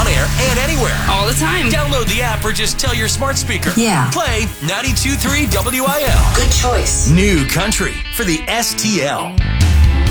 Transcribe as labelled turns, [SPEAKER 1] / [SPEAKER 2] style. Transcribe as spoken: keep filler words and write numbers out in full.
[SPEAKER 1] air and anywhere.
[SPEAKER 2] All the time.
[SPEAKER 1] Download the app or just tell your smart speaker.
[SPEAKER 2] Yeah.
[SPEAKER 1] Play ninety-two point three W I L.
[SPEAKER 2] Good choice.
[SPEAKER 1] New country for the S T L.